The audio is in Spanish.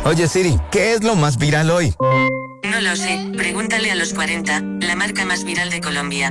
Oye Siri, ¿qué es lo más viral hoy? No lo sé, pregúntale a los 40, la marca más viral de Colombia.